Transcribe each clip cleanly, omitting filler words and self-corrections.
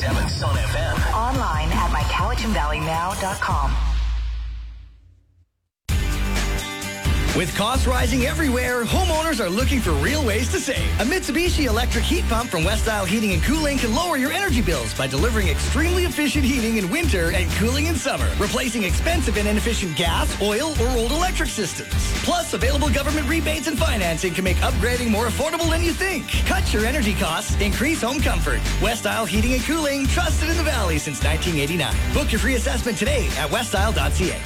106.7 Sun FM. Online at mycowichanvalleynow.com. With costs rising everywhere, homeowners are looking for real ways to save. A Mitsubishi electric heat pump from West Isle Heating and Cooling can lower your energy bills by delivering extremely efficient heating in winter and cooling in summer, replacing expensive and inefficient gas, oil, or old electric systems. Plus, available government rebates and financing can make upgrading more affordable than you think. Cut your energy costs, increase home comfort. West Isle Heating and Cooling, trusted in the Valley since 1989. Book your free assessment today at westisle.ca.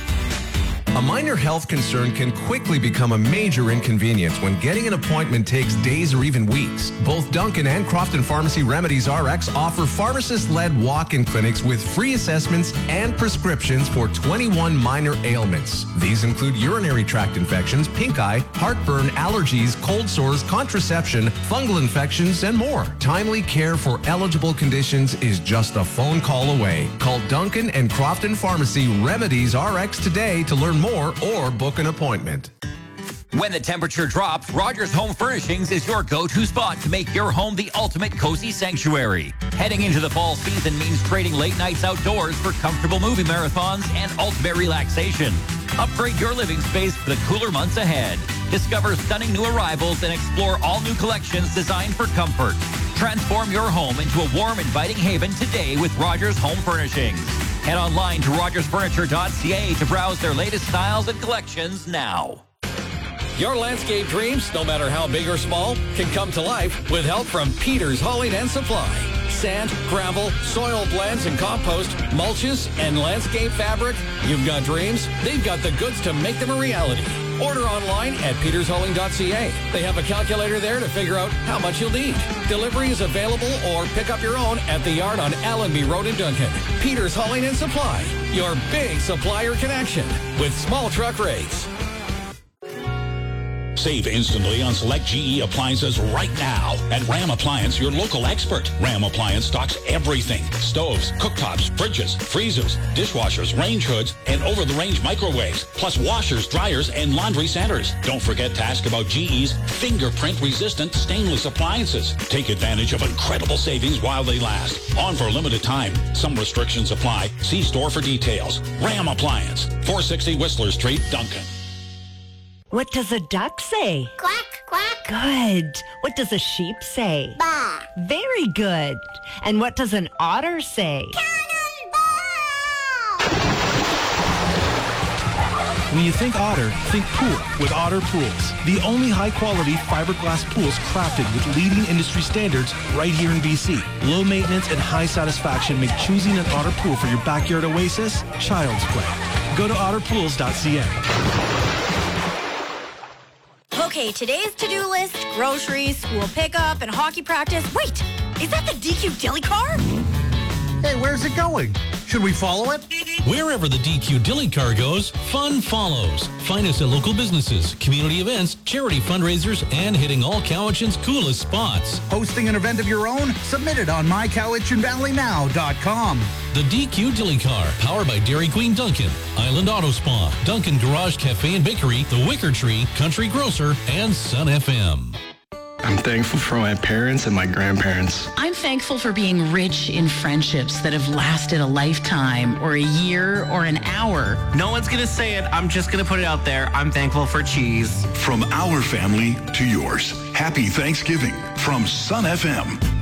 A minor health concern can quickly become a major inconvenience when getting an appointment takes days or even weeks. Both Duncan and Crofton Pharmacy Remedies RX offer pharmacist-led walk-in clinics with free assessments and prescriptions for 21 minor ailments. These include urinary tract infections, pink eye, heartburn, allergies, cold sores, contraception, fungal infections, and more. Timely care for eligible conditions is just a phone call away. Call Duncan and Crofton Pharmacy Remedies RX today to learn more or book an appointment. When the temperature drops, Rogers Home Furnishings is your go-to spot to make your home the ultimate cozy sanctuary. Heading into the fall season means trading late nights outdoors for comfortable movie marathons and ultimate relaxation. Upgrade your living space for the cooler months ahead. Discover stunning new arrivals and explore all new collections designed for comfort. Transform your home into a warm, inviting haven today with Rogers Home Furnishings. Head online to rogersfurniture.ca to browse their latest styles and collections now. Your landscape dreams, no matter how big or small, can come to life with help from Peters Hauling and Supply. Sand, gravel, soil blends and compost, mulches, and landscape fabric. You've got dreams, they've got the goods to make them a reality. Order online at petershauling.ca. They have a calculator there to figure out how much you'll need. Delivery is available or pick up your own at the yard on Allenby Road in Duncan. Peters Hauling and Supply, your big supplier connection with small truck rates. Save instantly on select GE appliances right now at Ram Appliance, your local expert. Ram Appliance stocks everything. Stoves, cooktops, fridges, freezers, dishwashers, range hoods, and over-the-range microwaves, plus washers, dryers, and laundry centers. Don't forget to ask about GE's fingerprint-resistant stainless appliances. Take advantage of incredible savings while they last. On for a limited time. Some restrictions apply. See store for details. Ram Appliance, 460 Whistler Street, Duncan. What does a duck say? Quack, quack. Good. What does a sheep say? Bah. Very good. And what does an otter say? Cannonball! When you think otter, think pool with Otter Pools. The only high-quality fiberglass pools crafted with leading industry standards right here in BC. Low maintenance and high satisfaction make choosing an Otter pool for your backyard oasis child's play. Go to otterpools.ca. Okay, today's to-do list, groceries, school pickup, and hockey practice. Wait, is that the DQ Dilly car? Hey, where's it going? Should we follow it? Wherever the DQ Dilly car goes, fun follows. Find us at local businesses, community events, charity fundraisers, and hitting all Cowichan's coolest spots. Hosting an event of your own? Submit it on mycowichanvalleynow.com. The DQ Dilly car, powered by Dairy Queen Duncan, Island Auto Spa, Duncan Garage Cafe and Bakery, The Wicker Tree, Country Grocer, and Sun FM. I'm thankful for my parents and my grandparents. I'm thankful for being rich in friendships that have lasted a lifetime or a year or an hour. No one's going to say it. I'm just going to put it out there. I'm thankful for cheese. From our family to yours, happy Thanksgiving from Sun FM.